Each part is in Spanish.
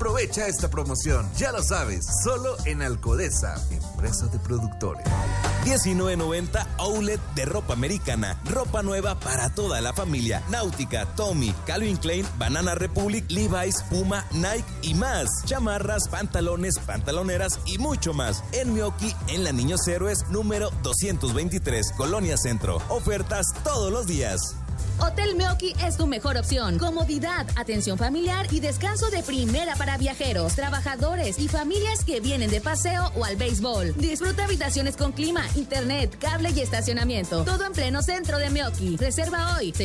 Aprovecha esta promoción. Ya lo sabes, solo en Alcodesa, empresa de productores. 19.90 Outlet de ropa americana. Ropa nueva para toda la familia. Náutica, Tommy, Calvin Klein, Banana Republic, Levi's, Puma, Nike y más. Chamarras, pantalones, pantaloneras y mucho más. En Meoqui, en la Niños Héroes, número 223, Colonia Centro. Ofertas todos los días. Hotel Meoqui es tu mejor opción. Comodidad, atención familiar y descanso de primera para viajeros, trabajadores y familias que vienen de paseo o al béisbol. Disfruta habitaciones con clima, internet, cable y estacionamiento. Todo en pleno centro de Meoqui. Reserva hoy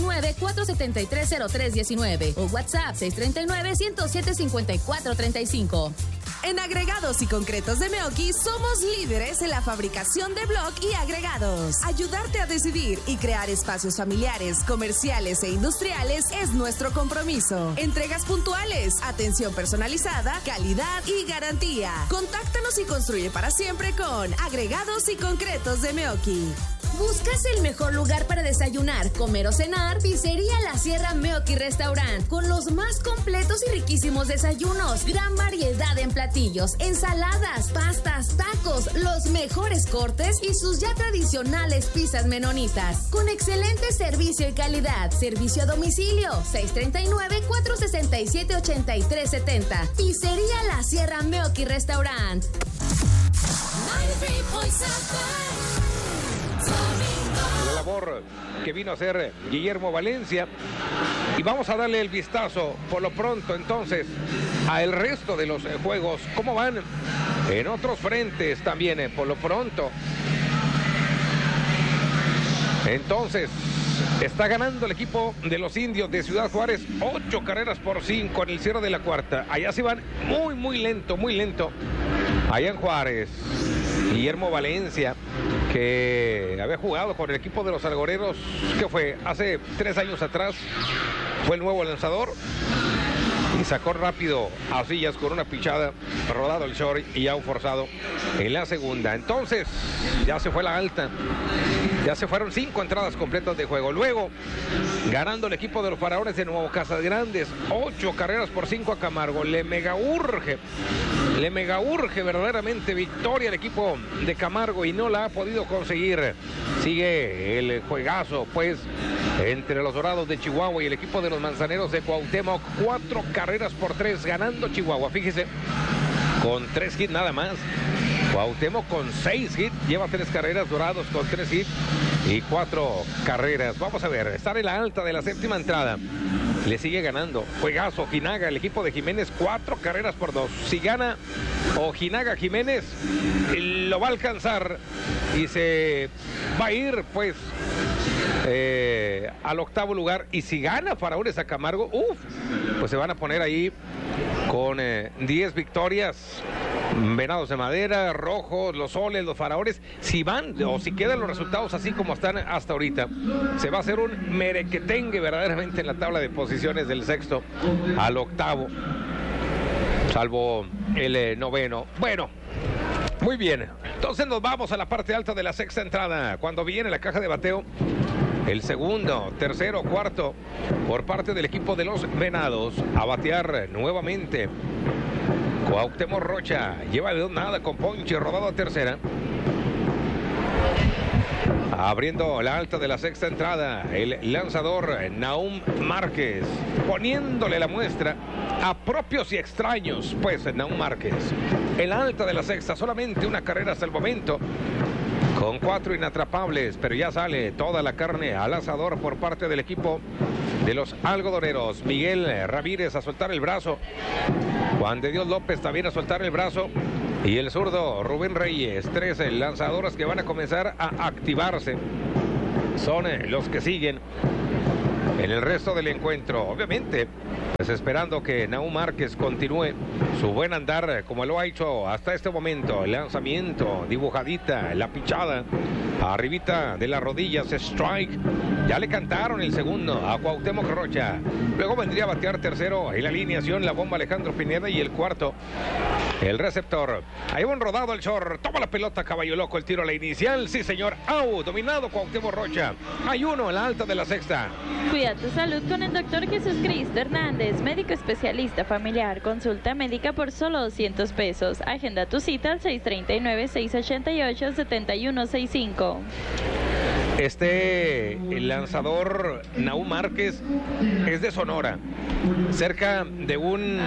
639-473-0319 o WhatsApp 639-107-5435. En Agregados y Concretos de Meoqui somos líderes en la fabricación de bloc y agregados. Ayudarte a decidir y crear espacios familiares, comerciales e industriales es nuestro compromiso. Entregas puntuales, atención personalizada, calidad y garantía. Contáctanos y construye para siempre con Agregados y Concretos de Meoqui. ¿Buscas el mejor lugar para desayunar, comer o cenar? Pizzería La Sierra Meoqui Restaurant, con los más completos y riquísimos desayunos, gran variedad en platillos, ensaladas, pastas, tacos, los mejores cortes y sus ya tradicionales pizzas menonitas, con excelente servicio y calidad. Servicio a domicilio, 639-467-8370. Pizzería La Sierra Meoqui Restaurant. La labor que vino a hacer Guillermo Valencia, y vamos a darle el vistazo por lo pronto entonces a el resto de los juegos, cómo van en otros frentes también por lo pronto. Entonces está ganando el equipo de los Indios de Ciudad Juárez 8-5 en el cierre de la cuarta. Allá se van muy lento allá en Juárez. Guillermo Valencia, que había jugado con el equipo de los Algoreros, que fue hace 3 años atrás, fue el nuevo lanzador y sacó rápido a Sillas con una pichada, rodado el short y ya un forzado en la segunda. Entonces ya se fue la alta, ya se fueron 5 entradas completas de juego. Luego ganando el equipo de los Faraones de Nuevo Casas Grandes 8-5 a Camargo. Le mega urge verdaderamente victoria el equipo de Camargo y no la ha podido conseguir. Sigue el juegazo pues entre los Dorados de Chihuahua y el equipo de los Manzaneros de Cuauhtémoc. 4-3 ganando Chihuahua, fíjese, con 3 hits nada más. Cuauhtémoc con 6 hits, lleva 3 carreras. Dorados con 3 hits y 4 carreras. Vamos a ver, estar en la alta de la séptima entrada. Le sigue ganando juegazo Ojinaga, el equipo de Jiménez, 4-2. Si gana Ojinaga Jiménez, lo va a alcanzar y se va a ir pues al octavo lugar. Y si gana Faraones a Camargo, pues se van a poner ahí con 10 victorias. Venados de Madera, Rojos, los Soles, los Faraones. Si van o si quedan los resultados así como están hasta ahorita, se va a hacer un merequetengue verdaderamente en la tabla de posiciones del sexto al octavo, salvo el noveno. Bueno, muy bien, entonces nos vamos a la parte alta de la sexta entrada, cuando viene la caja de bateo. El segundo, tercero, cuarto por parte del equipo de los Venados. A batear nuevamente Cuauhtémoc Rocha, lleva de 2-0 con ponche, rodado a tercera. Abriendo la alta de la sexta entrada, el lanzador Nahum Márquez, poniéndole la muestra a propios y extraños, pues Nahum Márquez. En la alta de la sexta, solamente una carrera hasta el momento, con 4 inatrapables, pero ya sale toda la carne al asador por parte del equipo de los algodoneros. Miguel Ramírez a soltar el brazo, Juan de Dios López también a soltar el brazo, y el zurdo Rubén Reyes. 13 lanzadores que van a comenzar a activarse son los que siguen en el resto del encuentro. Obviamente, pues esperando que Nahum Márquez continúe su buen andar como lo ha hecho hasta este momento. El lanzamiento, dibujadita, la pichada, arribita de las rodillas, strike. Ya le cantaron el segundo a Cuauhtémoc Rocha. Luego vendría a batear tercero en la alineación la bomba Alejandro Pineda, y el cuarto El receptor. Ahí va un rodado el short. Toma la pelota, Caballo Loco. El tiro a la inicial. Sí, señor. Out. Dominado Cuauhtémoc Rocha. Hay uno en la alta de la sexta. Cuida tu salud con el doctor Jesús Cristo Hernández, médico especialista familiar. Consulta médica por solo 200 pesos. Agenda tu cita al 639-688-7165. El lanzador Nahum Márquez es de Sonora, cerca de un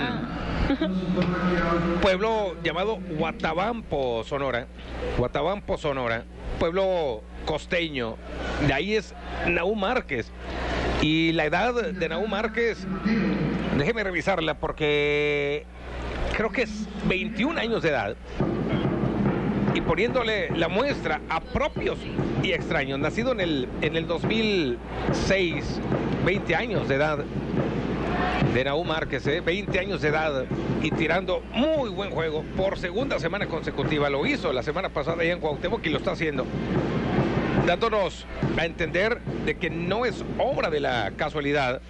pueblo llamado Guatabampo, Sonora. Guatabampo, Sonora, pueblo costeño. De ahí es Nahum Márquez. Y la edad de Nahum Márquez, déjeme revisarla porque creo que es 21 años de edad. Y poniéndole la muestra a propios y extraños, nacido en el 2006, 20 años de edad de Nahum Márquez, 20 años de edad y tirando muy buen juego por segunda semana consecutiva. Lo hizo la semana pasada allá en Cuauhtémoc y lo está haciendo, dándonos a entender de que no es obra de la casualidad.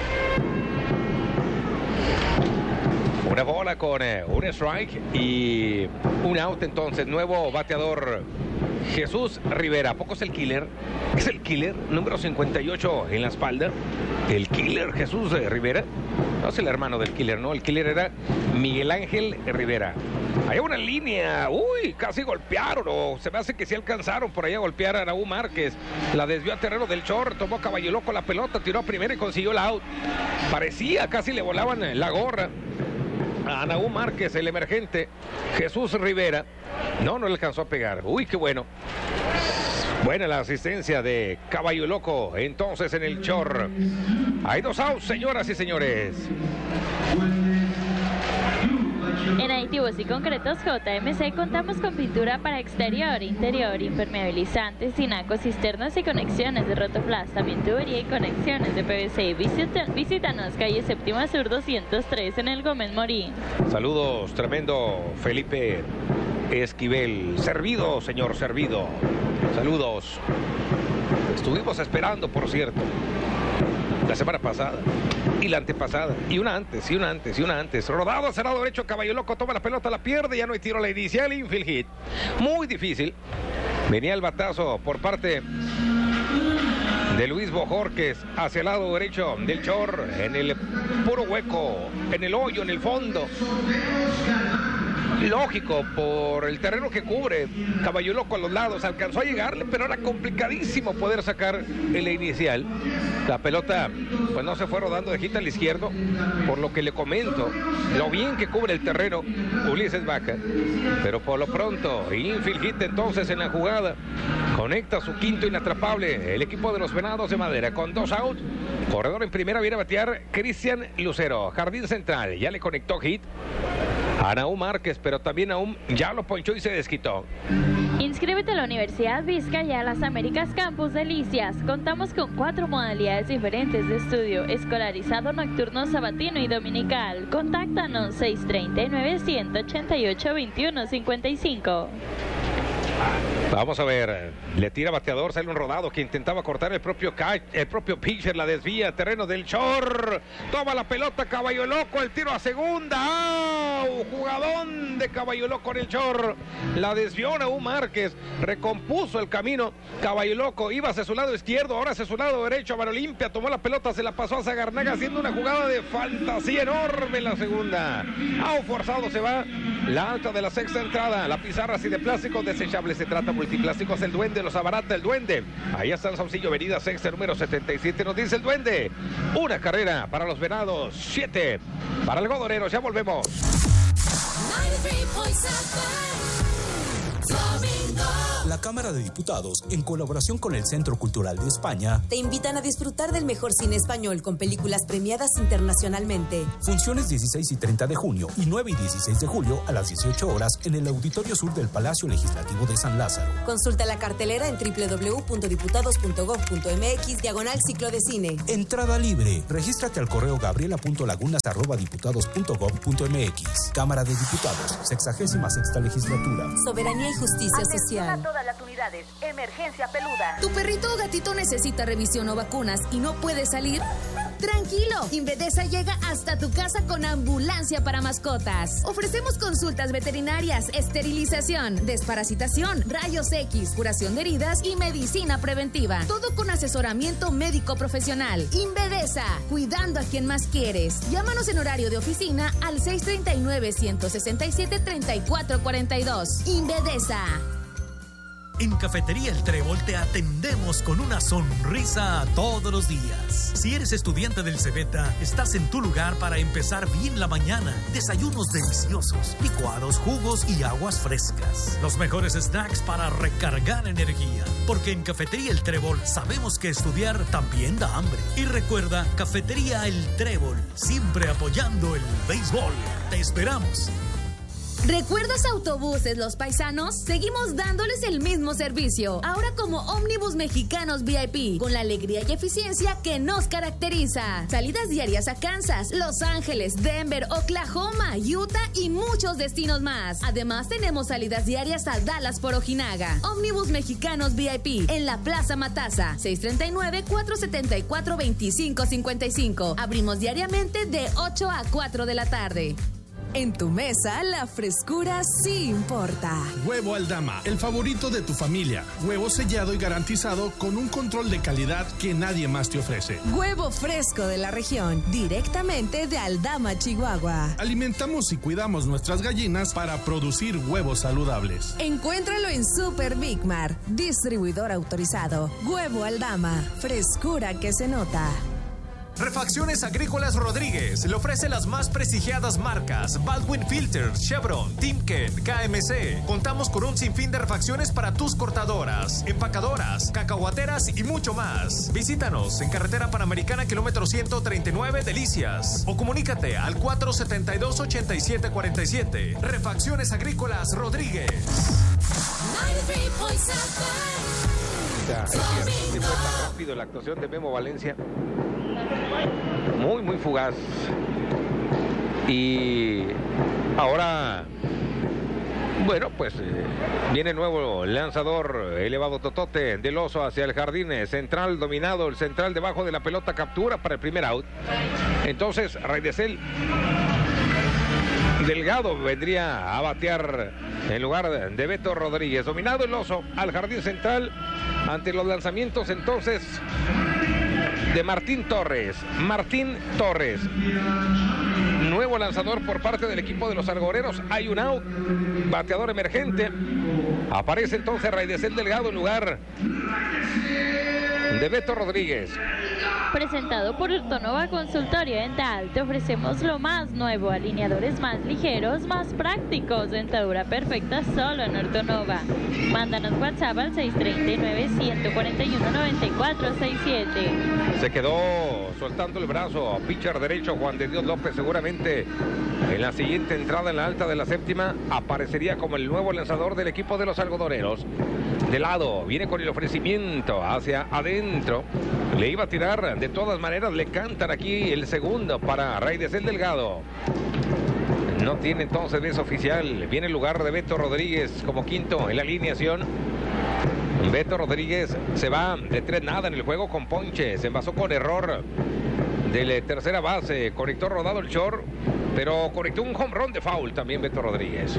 Una bola con un strike y un out. Entonces, nuevo bateador Jesús Rivera. ¿A poco es el killer? Es el killer, número 58 en la espalda. El killer Jesús Rivera. No es el hermano del killer, ¿no? El killer era Miguel Ángel Rivera. Hay una línea. Uy, casi golpearon. O se me hace que sí alcanzaron por ahí a golpear a Nahum Márquez. La desvió a terreno del short. Tomó Caballo Loco la pelota. Tiró a primera y consiguió la out. Parecía, casi le volaban la gorra a Nahum Márquez, el emergente Jesús Rivera. No le alcanzó a pegar. Uy, qué bueno. Buena la asistencia de Caballo Loco. Entonces en el short hay 2 outs, señoras y señores. En Aditivos y Concretos JMC contamos con pintura para exterior, interior, impermeabilizantes, tinacos, cisternas y conexiones de Rotoplas, también tubería y conexiones de PVC. Visítanos, calle Séptima Sur 203 en el Gómez Morín. Saludos, tremendo Felipe Esquivel. Servido, señor, servido. Saludos. Estuvimos esperando, por cierto, la semana pasada y la antepasada, y una antes. Rodado, cerrado derecho, Caballo Loco toma la pelota, la pierde, ya no hay tiro a la inicial, infield hit. Muy difícil. Venía el batazo por parte de Luis Bojorquez hacia el lado derecho del short, en el puro hueco, en el hoyo, en el fondo. Lógico, por el terreno que cubre Caballo Loco a los lados, alcanzó a llegarle, pero era complicadísimo poder sacar el inicial. La pelota pues no se fue rodando de hit al izquierdo, por lo que le comento lo bien que cubre el terreno Ulises Vaca, pero por lo pronto infield hit entonces en la jugada. Conecta su quinto inatrapable el equipo de los Venados de Madera con 2 outs. Corredor en primera, viene a batear Cristian Lucero. Jardín central, ya le conectó hit a Nahum Márquez, pero también Nahum ya lo ponchó y se desquitó. Inscríbete a la Universidad Vizcaya Las Américas Campus Delicias. Contamos con 4 modalidades diferentes de estudio: escolarizado, nocturno, sabatino y dominical. Contáctanos 639-188-2155. Vamos a ver, le tira bateador, sale un rodado que intentaba cortar el propio pitcher, la desvía, terreno del short, toma la pelota Caballo Loco, el tiro a segunda, jugadón de Caballo Loco en el short, la desvió Nahum Márquez, recompuso el camino, Caballo Loco iba hacia su lado izquierdo, ahora hacia su lado derecho, a mano limpia, tomó la pelota, se la pasó a Zagarnaga haciendo una jugada de fantasía enorme en la segunda, forzado se va, la alta de la sexta entrada, la pizarra así de plástico desechable, se trata multiplásticos, el Duende los abarata, el Duende. Ahí está en Saucillo, avenida sexta, número 77, nos dice el Duende. Una carrera para los Venados, 7 para el Godonero, ya volvemos. La Cámara de Diputados, en colaboración con el Centro Cultural de España, te invitan a disfrutar del mejor cine español con películas premiadas internacionalmente. Funciones 16 y 30 de junio y 9 y 16 de julio a las 18 horas en el Auditorio Sur del Palacio Legislativo de San Lázaro. Consulta la cartelera en www.diputados.gov.mx/ciclo de cine. Entrada libre. Regístrate al correo gabriela.lagunas@diputados.gov.mx. Cámara de Diputados, 66ª legislatura. Soberanía y justicia social. A todas las unidades. Emergencia peluda. ¿Tu perrito o gatito necesita revisión o vacunas y no puede salir? Tranquilo, Invedesa llega hasta tu casa con ambulancia para mascotas. Ofrecemos consultas veterinarias, esterilización, desparasitación, rayos X, curación de heridas y medicina preventiva. Todo con asesoramiento médico profesional. Invedesa, cuidando a quien más quieres. Llámanos en horario de oficina al 639-167-3442. Invedesa. En Cafetería El Trébol te atendemos con una sonrisa todos los días. Si eres estudiante del Cebeta, estás en tu lugar para empezar bien la mañana. Desayunos deliciosos, licuados, jugos y aguas frescas. Los mejores snacks para recargar energía. Porque en Cafetería El Trébol sabemos que estudiar también da hambre. Y recuerda, Cafetería El Trébol, siempre apoyando el béisbol. Te esperamos. ¿Recuerdas Autobuses Los Paisanos? Seguimos dándoles el mismo servicio, ahora como Ómnibus Mexicanos VIP, con la alegría y eficiencia que nos caracteriza. Salidas diarias a Kansas, Los Ángeles, Denver, Oklahoma, Utah y muchos destinos más. Además tenemos salidas diarias a Dallas por Ojinaga. Ómnibus Mexicanos VIP, en la Plaza Matasa, 639-474-2555. Abrimos diariamente de 8 a 4 de la tarde. En tu mesa, la frescura sí importa. Huevo Aldama, el favorito de tu familia. Huevo sellado y garantizado con un control de calidad que nadie más te ofrece. Huevo fresco de la región, directamente de Aldama, Chihuahua. Alimentamos y cuidamos nuestras gallinas para producir huevos saludables. Encuéntralo en Super Big Mar, distribuidor autorizado. Huevo Aldama, frescura que se nota. Refacciones Agrícolas Rodríguez le ofrece las más prestigiadas marcas Baldwin Filters, Chevron, Timken, KMC. Contamos con un sinfín de refacciones para tus cortadoras, empacadoras, cacahuateras y mucho más. Visítanos en Carretera Panamericana, kilómetro 139, Delicias. O comunícate al 472-8747. Refacciones Agrícolas Rodríguez. Se fue tan rápido la actuación de Memo Valencia, muy fugaz, y ahora bueno, pues viene nuevo lanzador elevado totote del oso hacia el jardín central, dominado el central debajo de la pelota, captura para el primer out. Entonces Raidesel Delgado vendría a batear en lugar de Beto Rodríguez. Dominado el oso al jardín central ante los lanzamientos entonces de Martín Torres. Nuevo lanzador por parte del equipo de los algoreros. Hay un out, bateador emergente. Aparece entonces Raidesel Delgado en lugar de Beto Rodríguez. Presentado por Ortonova Consultorio Dental, te ofrecemos lo más nuevo, alineadores más ligeros, más prácticos, dentadura perfecta solo en Ortonova. Mándanos WhatsApp al 639-141-9467. Se quedó soltando el brazo, pitcher derecho Juan de Dios López. Seguramente en la siguiente entrada, en la alta de la séptima, aparecería como el nuevo lanzador del equipo de los algodoneros. De lado, viene con el ofrecimiento hacia adentro. Le iba a tirar, de todas maneras le cantan aquí el segundo para Raidesel Delgado. No tiene entonces beso oficial. Viene el lugar de Beto Rodríguez como quinto en la alineación. Beto Rodríguez se va de 3-0 en el juego con ponche. Se envasó con error de tercera base. Conectó rodado el short, pero conectó un home run de foul también Beto Rodríguez.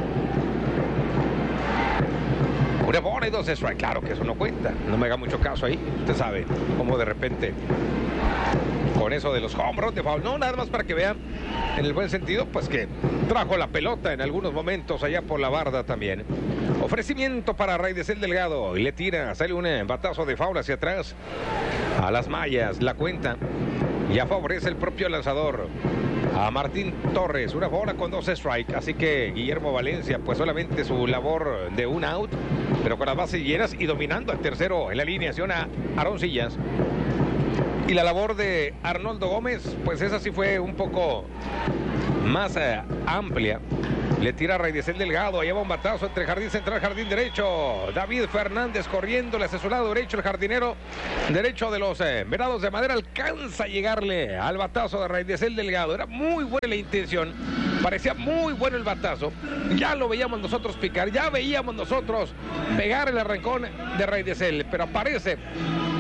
Una bola y 2 strikes. Claro que eso no cuenta. No me haga mucho caso ahí. Usted sabe cómo de repente con eso de los home runs de foul. No, nada más para que vean en el buen sentido, pues que trajo la pelota en algunos momentos allá por la barda también. Ofrecimiento para Raidesel Delgado. Y le tira, sale un batazo de foul hacia atrás a las mallas. La cuenta ya favorece el propio lanzador a Martín Torres. Una bola con 2 strikes. Así que Guillermo Valencia, pues solamente su labor de un out, pero con las bases llenas y dominando al tercero en la alineación a Aroncillas. Y la labor de Arnoldo Gómez, pues esa sí fue un poco más amplia. Le tira a Raidesel Delgado, lleva un batazo entre jardín central, jardín derecho. David Fernández corriéndole hacia su lado derecho, el jardinero derecho de los Venados de Madera alcanza a llegarle al batazo de Raidesel Delgado. Era muy buena la intención, parecía muy bueno el batazo. Ya lo veíamos nosotros picar, ya veíamos nosotros pegar el arrancón de Raidesel, pero aparece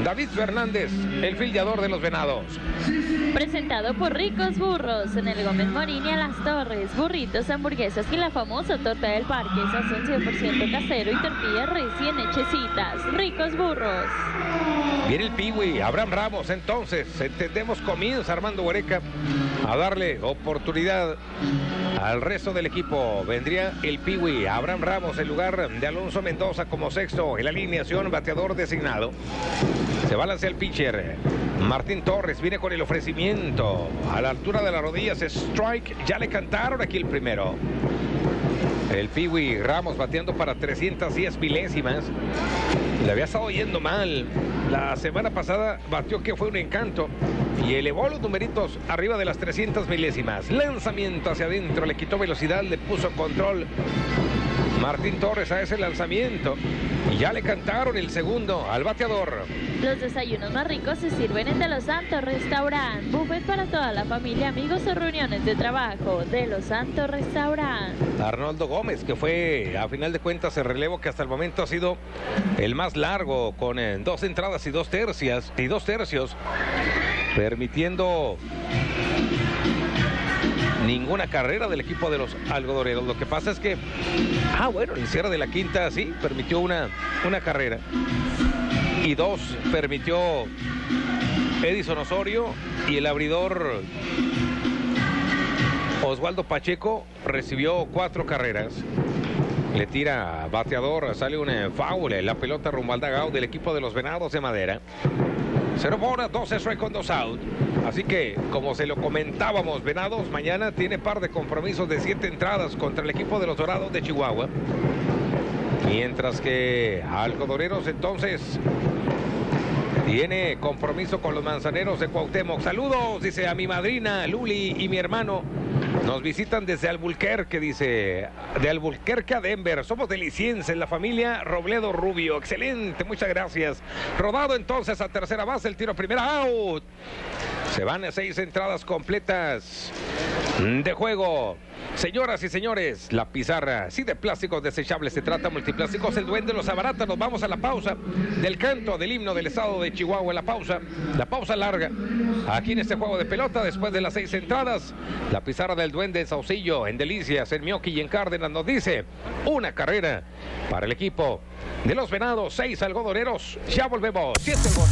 David Fernández, el fildeador de los Venados. Presentado por Ricos Burros, en el Gómez Morín y a Las Torres. Burritos, hamburguesas y la famosa torta del parque. Sazón 100% casero y tortillas recién hechecitas. Ricos Burros. Viene el Piwi, Abraham Ramos. Entonces, entendemos comidos Armando Huereca a darle oportunidad al resto del equipo. Vendría el Piwi, Abraham Ramos en lugar de Alonso Mendoza como sexto en la alineación, bateador designado. Se balance el pitcher. Martín Torres viene con el ofrecimiento a la altura de las rodillas. Strike, ya le cantaron aquí el primero. El Piwi Ramos bateando para 310 milésimas. Le había estado yendo mal. La semana pasada batió que fue un encanto y elevó los numeritos arriba de las 300 milésimas. Lanzamiento hacia adentro, le quitó velocidad, le puso control Martín Torres a ese lanzamiento y ya le cantaron el segundo al bateador. Los desayunos más ricos se sirven en De Los Santos Restaurant. Buffet para toda la familia, amigos o reuniones de trabajo. De Los Santos Restaurant. Arnoldo Gómez, que fue a final de cuentas el relevo que hasta el momento ha sido el más largo, con 2 entradas y 2 tercios, permitiendo ninguna carrera del equipo de los algodoneros. Lo que pasa es que, el cierre de la quinta sí permitió una carrera y 2 permitió Edison Osorio, y el abridor Oswaldo Pacheco recibió 4 carreras. Le tira bateador, sale un foul, la pelota rumbo al dugout del equipo de los Venados de Madera. 0 bolas, 12 strike con 2 out. Así que, como se lo comentábamos, Venados mañana tiene par de compromisos de 7 entradas contra el equipo de los Dorados de Chihuahua. Mientras que Algodoneros entonces tiene compromiso con los Manzaneros de Cuauhtémoc. Saludos, dice, a mi madrina Luli y mi hermano. Nos visitan desde Albuquerque, dice, de Albuquerque a Denver. Somos delicienses, la familia Robledo Rubio. Excelente, muchas gracias. Rodado entonces a tercera base, el tiro primera, out. Se van a 6 entradas completas de juego. Señoras y señores, la pizarra, sí, de plásticos desechables se trata, Multiplásticos El Duende los abarata. Nos vamos a la pausa del canto del himno del estado de Chihuahua. La pausa larga aquí en este juego de pelota después de las 6 entradas. La pizarra del Duende en Saucillo, en Delicias, en Mioqui y en Cárdenas nos dice una carrera para el equipo de los Venados, 6 algodoneros. Ya volvemos. 7 gol.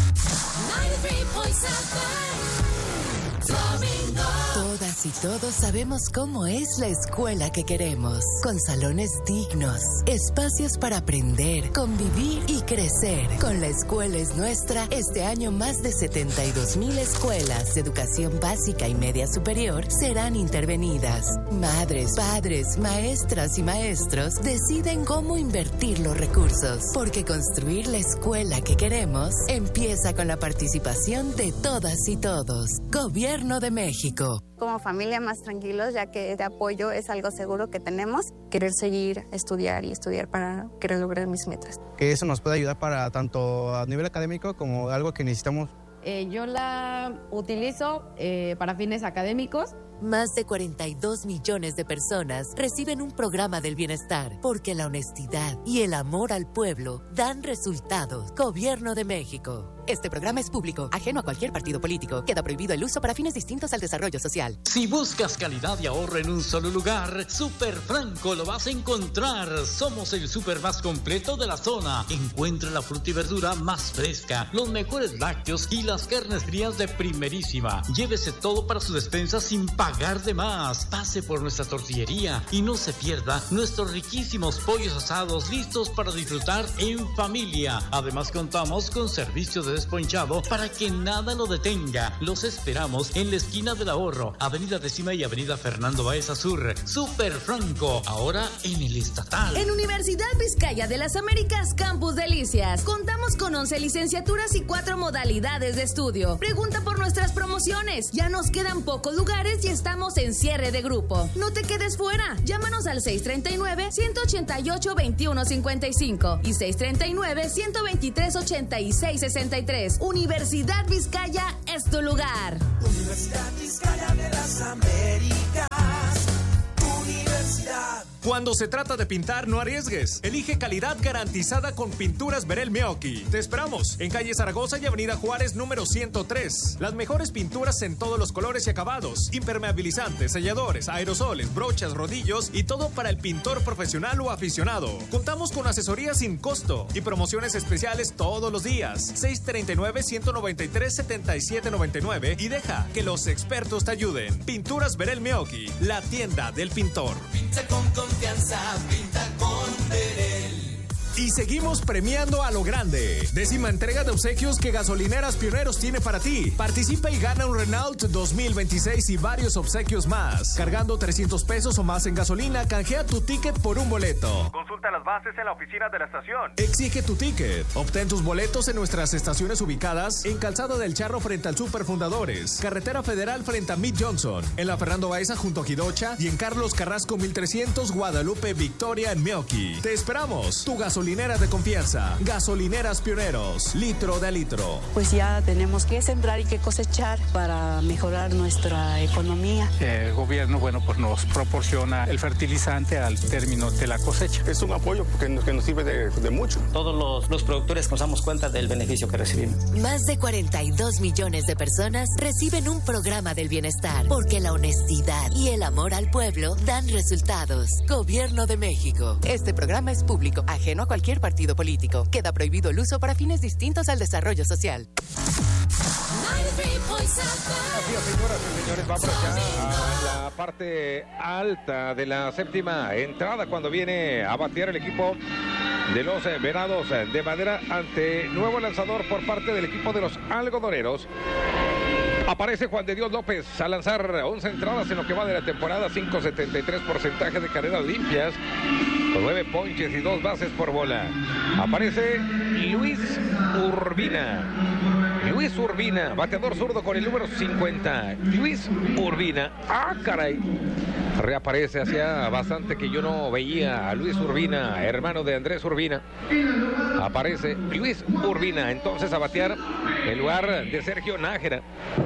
Todas y todos sabemos cómo es la escuela que queremos, con salones dignos, espacios para aprender, convivir y crecer. Con La Escuela Es Nuestra, este año más de 72,000 escuelas de educación básica y media superior serán intervenidas. Madres, padres, maestras y maestros deciden cómo invertir los recursos, porque construir la escuela que queremos empieza con la participación de todas y todos. Gobierno de México. Como familia más tranquilos, ya que de apoyo es algo seguro que tenemos. Querer seguir, estudiar para querer lograr mis metas. Que eso nos puede ayudar para tanto a nivel académico como algo que necesitamos. Yo la utilizo para fines académicos. Más de 42 millones de personas reciben un programa del bienestar, porque la honestidad y el amor al pueblo dan resultados. Gobierno de México. Este programa es público, ajeno a cualquier partido político. Queda prohibido el uso para fines distintos al desarrollo social. Si buscas calidad y ahorro en un solo lugar, Super Franco lo vas a encontrar. Somos el super más completo de la zona. Encuentra la fruta y verdura más fresca, los mejores lácteos y las carnes frías de primerísima. Llévese todo para su despensa sin pagar de más. Pase por nuestra tortillería y no se pierda nuestros riquísimos pollos asados listos para disfrutar en familia. Además, contamos con servicios de desponchado para que nada lo detenga. Los esperamos en la esquina del Ahorro, Avenida Décima y Avenida Fernando Baeza Sur. Super Franco, ahora en el estatal. En Universidad Vizcaya de las Américas, Campus Delicias, contamos con 11 licenciaturas y 4 modalidades de estudio. Pregunta por nuestras promociones. Ya nos quedan pocos lugares y estamos en cierre de grupo. No te quedes fuera. Llámanos al 639-188-2155 y 639-123-8663. Universidad Vizcaya es tu lugar. Universidad Vizcaya de las Américas. Universidad Cuando se trata de pintar, no arriesgues. Elige calidad garantizada con Pinturas Verel Meoqui. Te esperamos en calle Zaragoza y avenida Juárez número 103. Las mejores pinturas en todos los colores y acabados. Impermeabilizantes, selladores, aerosoles, brochas, rodillos y todo para el pintor profesional o aficionado. Contamos con asesoría sin costo y promociones especiales todos los días. 639-193-7799 y deja que los expertos te ayuden. Pinturas Verel Meoqui, la tienda del pintor. Pinta con confianza, pinta con Verel. Y seguimos premiando a lo grande. 10ª entrega de obsequios que Gasolineras Pioneros tiene para ti. Participa y gana un Renault 2026 y varios obsequios más. Cargando 300 pesos o más en gasolina, canjea tu ticket por un boleto. Consulta las bases en la oficina de la estación. Exige tu ticket. Obtén tus boletos en nuestras estaciones ubicadas en Calzada del Charro frente al Super Fundadores, Carretera Federal frente a Mid Johnson, en la Fernando Baeza junto a Jidocha y en Carlos Carrasco 1300 Guadalupe Victoria en Meoqui. Te esperamos. Tu gasolinera de confianza. Gasolineras Pioneros. Litro de litro. Pues ya tenemos que sembrar y que cosechar para mejorar nuestra economía. El gobierno, bueno, pues nos proporciona el fertilizante al término de la cosecha. Es un apoyo que nos sirve de mucho. Todos los productores nos damos cuenta del beneficio que recibimos. Más de 42 millones de personas reciben un programa del bienestar porque la honestidad y el amor al pueblo dan resultados. Gobierno de México. Este programa es público, ajeno a cualquier partido político. Queda prohibido el uso para fines distintos al desarrollo social. Así es, señoras y señores, vamos ya a la parte alta de la 7ª entrada cuando viene a batear el equipo de los Venados de Madera ante nuevo lanzador por parte del equipo de los Algodoneros. Aparece Juan de Dios López a lanzar 11 entradas en lo que va de la temporada, 5.73% de carreras limpias, con 9 ponches y 2 bases por bola. Aparece Luis Urbina. Luis Urbina, bateador zurdo con el número 50. Luis Urbina. ¡Ah, caray! Reaparece, hacía bastante que yo no veía a Luis Urbina, hermano de Andrés Urbina. Aparece Luis Urbina, entonces a batear en lugar de Sergio Nájera.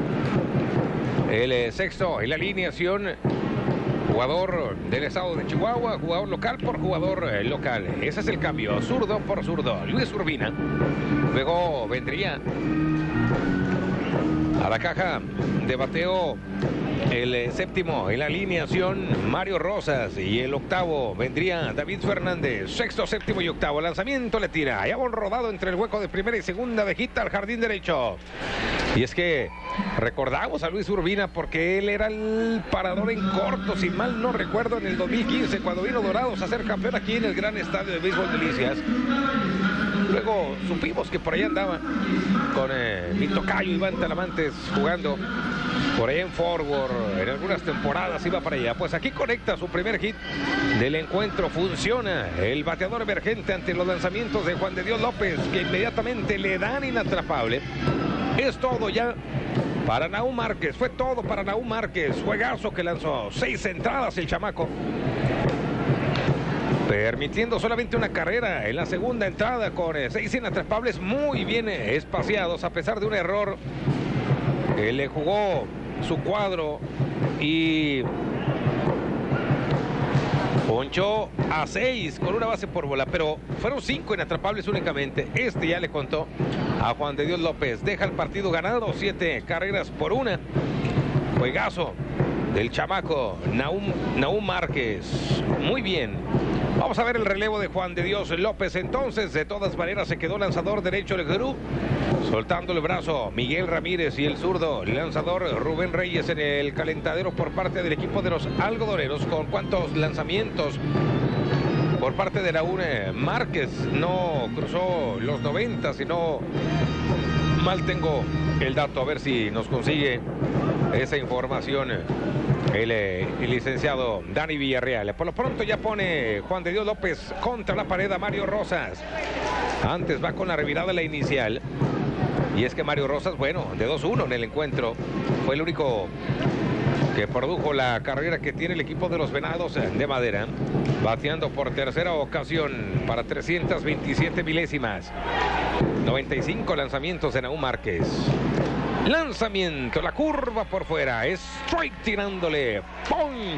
El sexto en la alineación, jugador del estado de Chihuahua, jugador local por jugador local. Ese es el cambio, zurdo por zurdo, Luis Urbina. Luego vendría a la caja de bateo el séptimo en la alineación, Mario Rosas, y el octavo vendría David Fernández. Sexto, séptimo y octavo. Lanzamiento le tira. Ya un rodado entre el hueco de primera y segunda de hit al jardín derecho. Y es que recordamos a Luis Urbina porque él era el parador en corto, si mal no recuerdo, en el 2015, cuando vino Dorados a ser campeón aquí en el gran estadio de béisbol Delicias. Luego supimos que por ahí andaba con mi tocayo Iván Talamantes jugando por ahí en Forward, en algunas temporadas iba para allá. Pues aquí conecta su primer hit del encuentro. Funciona el bateador emergente ante los lanzamientos de Juan de Dios López, que inmediatamente le dan inatrapable. Es todo ya para Nahum Márquez. Fue todo para Nahum Márquez. Juegazo que lanzó 6 entradas el chamaco, permitiendo solamente una carrera en la segunda entrada con 6 inatrapables muy bien espaciados a pesar de un error. Le jugó su cuadro y ponchó a 6 con una base por bola, pero fueron 5 inatrapables únicamente. Este ya le contó a Juan de Dios López. Deja el partido ganado, 7 carreras por 1. Juegazo del chamaco Nahum Márquez. Muy bien. Vamos a ver el relevo de Juan de Dios López. Entonces, de todas maneras, se quedó lanzador derecho el Gurú, soltando el brazo Miguel Ramírez, y el zurdo lanzador Rubén Reyes en el calentadero por parte del equipo de los Algodoneros. ¿Con cuántos lanzamientos por parte de Nahum Márquez? No cruzó los 90, sino mal tengo el dato. A ver si nos consigue esa información el licenciado Dani Villarreal. Por lo pronto ya pone Juan de Dios López contra la pared a Mario Rosas. Antes va con la revirada la inicial. Y es que Mario Rosas, bueno, de 2-1 en el encuentro, fue el único que produjo la carrera que tiene el equipo de los Venados de Madera, bateando por tercera ocasión para 327 milésimas. 95 lanzamientos de Nahum Márquez. Lanzamiento, la curva por fuera, strike tirándole, ¡pum!